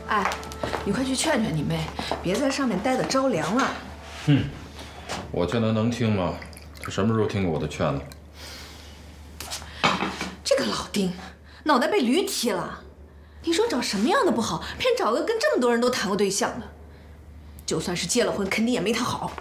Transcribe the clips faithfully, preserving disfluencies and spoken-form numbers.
哎，你快去劝劝你妹，别在上面待得着凉了。 哼，我劝她能听吗？她什么时候听过我的劝呢？ 这个老丁，脑袋被驴踢了。你说找什么样的不好，偏找个跟这么多人都谈过对象的？就算是结了婚，肯定也没他好。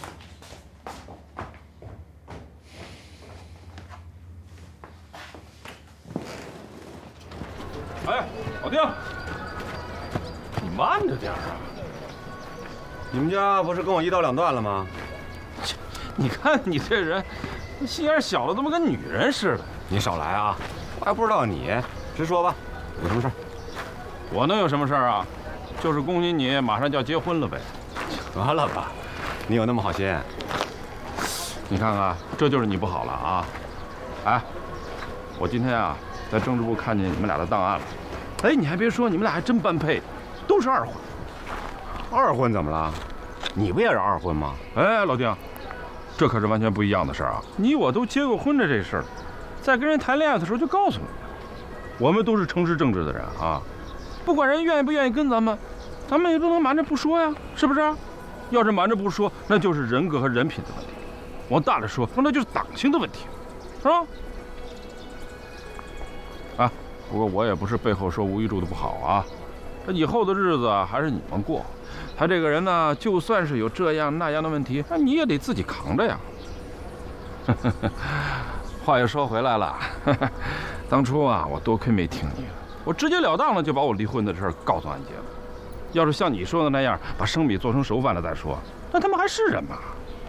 哎，老丁，你慢着点啊！ 你们家不是跟我一刀两断了吗？ 切，你看你这人，心眼小了，怎么跟女人似的？ 你少来啊！我还不知道你，直说吧，有什么事儿？ 我能有什么事儿啊？就是恭喜你马上就要结婚了呗。 得了吧，你有那么好心？ 你看看，这就是你不好了啊！哎，我今天啊在政治部看见你们俩的档案了。哎，你还别说，你们俩还真般配，都是二婚。 二婚怎么了？你不也是二婚吗？ 哎，老丁，这可是完全不一样的事儿啊！你我都结过婚的这事儿，在跟人谈恋爱的时候就告诉你，我们都是诚实正直的人啊。不管人愿意不愿意跟咱们，咱们也不能瞒着不说呀，是不是？要是瞒着不说，那就是人格和人品的问题；往大了说，那就是党性的问题，是吧？啊，不过我也不是背后说吴玉柱的不好啊，这以后的日子啊，还是你们过。他这个人呢，就算是有这样那样的问题，那你也得自己扛着呀。话又说回来了，当初啊，我多亏没听你的，我直截了当的就把我离婚的事儿告诉安杰了。要是像你说的那样，把生米做成熟饭了再说，那他们还是人吗？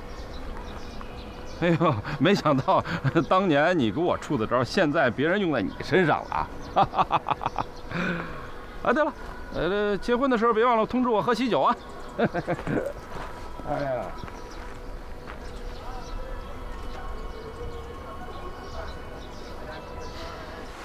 哎呦，没想到当年你给我出的招，现在别人用在你身上了啊！啊，对了，呃，结婚的时候别忘了通知我喝喜酒啊！哎呀。